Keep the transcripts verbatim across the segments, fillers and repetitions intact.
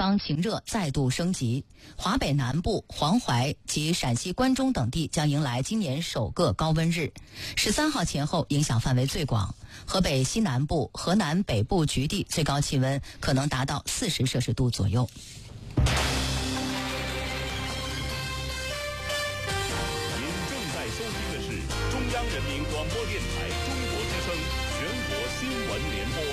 方晴热再度升级，华北南部、黄淮及陕西关中等地将迎来今年首个高温日。十三号前后影响范围最广，河北西南部、河南北部局地最高气温可能达到四十摄氏度左右。 您正在收听的是中央人民广播电台中国之声全国新闻联播。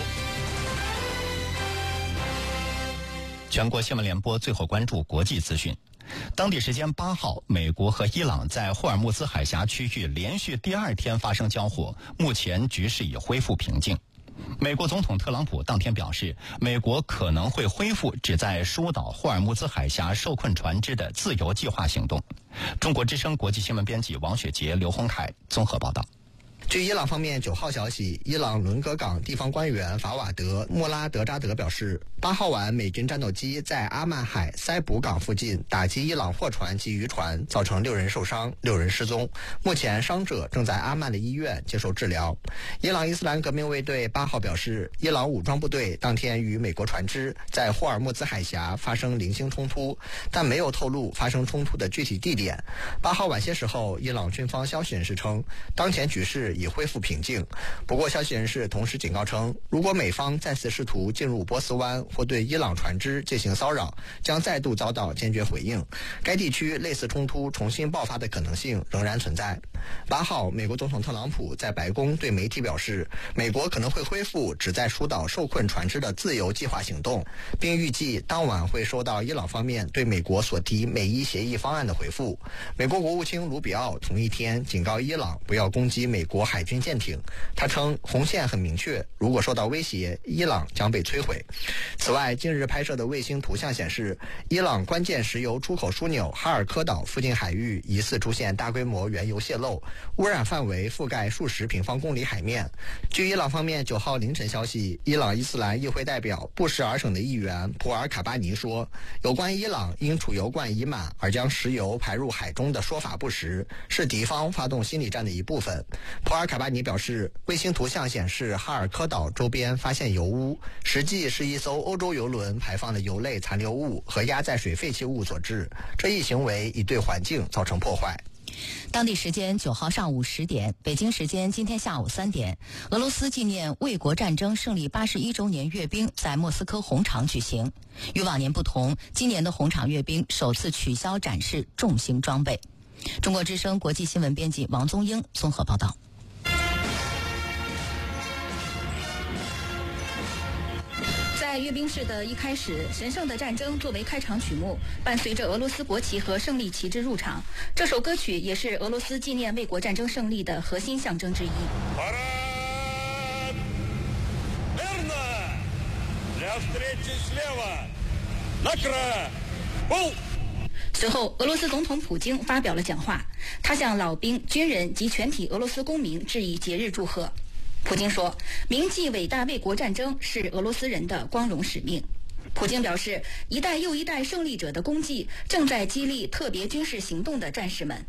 全国新闻联播最后关注国际资讯。当地时间八号，美国和伊朗在霍尔木兹海峡区域连续第二天发生交火，目前局势已恢复平静。美国总统特朗普当天表示，美国可能会恢复旨在疏导霍尔木兹海峡受困船只的自由计划行动。中国之声国际新闻编辑王雪杰、刘洪凯综合报道。 据伊朗方面九号消息，伊朗伦格港地方官员法瓦德·莫拉德扎德表示，八号晚美军战斗机在阿曼海塞卜港附近打击伊朗货船及渔船，造成六人受伤，六人失踪。目前伤者正在阿曼的医院接受治疗。伊朗伊斯兰革命卫队八号表示，伊朗武装部队当天与美国船只在霍尔木兹海峡发生零星冲突，但没有透露发生冲突的具体地点。八号晚些时候，伊朗军方消息人士称，当前局势已恢复平静。不过消息人士同时警告称，如果美方再次试图进入波斯湾或对伊朗船只进行骚扰，将再度遭到坚决回应。该地区类似冲突重新爆发的可能性仍然存在。八号，美国总统特朗普在白宫对媒体表示，美国可能会恢复旨在疏导受困船只的自由计划行动，并预计当晚会收到伊朗方面对美国所提美伊协议方案的回复。美国国务卿卢比奥同一天警告伊朗不要攻击美国海军舰艇，他称红线很明确，如果受到威胁，伊朗将被摧毁。此外，近日拍摄的卫星图像显示，伊朗关键石油出口枢纽哈尔科岛附近海域疑似出现大规模原油泄漏，污染范围覆盖数十平方公里海面。据伊朗方面九号凌晨消息，伊朗伊斯兰议会代表布什尔省的议员普尔卡巴尼说，有关伊朗因储油罐已满而将石油排入海中的说法不实，是敌方发动心理战的一部分。普尔卡巴尼表示，卫星图像显示哈尔科岛周边发现油污，实际是一艘欧洲油轮排放的油类残留物和压载水废弃物所致，这一行为已对环境造成破坏。 当地时间九号上午十点，北京时间今天下午三点，俄罗斯纪念卫国战争胜利八十一周年阅兵在莫斯科红场举行。与往年不同，今年的红场阅兵首次取消展示重型装备。中国之声国际新闻编辑王宗英综合报道。 在阅兵式的一开始，神圣的战争作为开场曲目，伴随着俄罗斯国旗和胜利旗帜入场。这首歌曲也是俄罗斯纪念卫国战争胜利的核心象征之一。随后，俄罗斯总统普京发表了讲话，他向老兵、军人及全体俄罗斯公民致以节日祝贺。普京说，铭记伟大卫国战争是俄罗斯人的光荣使命。普京表示，一代又一代胜利者的功绩正在激励特别军事行动的战士们。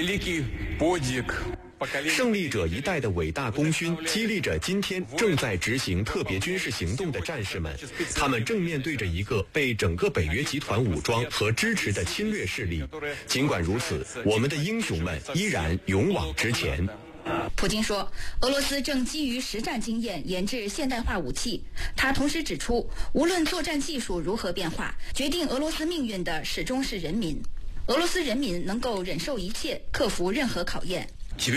胜利者一代的伟大功勋激励着今天正在执行特别军事行动的战士们，他们正面对着一个被整个北约集团武装和支持的侵略势力。尽管如此，我们的英雄们依然勇往直前。 普京说，俄罗斯正基于实战经验研制现代化武器。他同时指出，无论作战技术如何变化，决定俄罗斯命运的始终是人民。俄罗斯人民能够忍受一切，克服任何考验。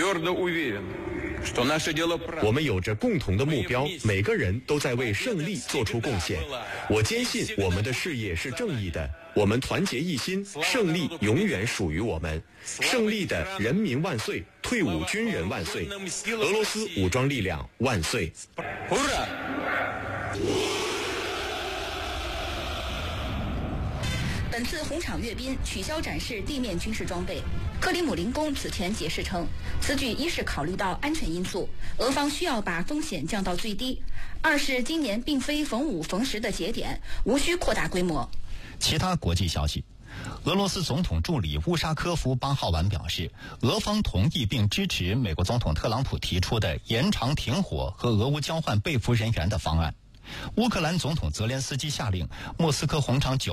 我们有着共同的目标，每个人都在为胜利做出贡献。我坚信我们的事业是正义的，我们团结一心，胜利永远属于我们。胜利的人民万岁，退伍军人万岁，俄罗斯武装力量万岁！ 本次红场阅兵取消展示地面军事装备。克里姆林宫此前解释称，此举一是考虑到安全因素，俄方需要把风险降到最低；二是今年并非逢五逢十的节点，无需扩大规模。 其他国际消息，俄罗斯总统助理乌沙科夫八号晚表示，俄方同意并支持美国总统特朗普提出的延长停火和俄乌交换被俘人员的方案。乌克兰总统泽连斯基下令莫斯科红场九